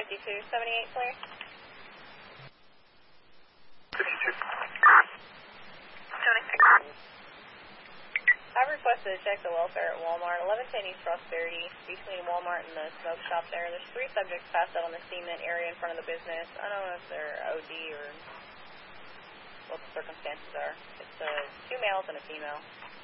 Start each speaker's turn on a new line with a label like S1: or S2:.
S1: 5278, clear.
S2: 52.
S1: I've requested to check the welfare at Walmart, 1110 East Prosperity, between Walmart and the smoke shop there. There's 3 subjects passed out on the cement area in front of the business. I don't know if they're OD or what the circumstances are. It's 2 males and a female.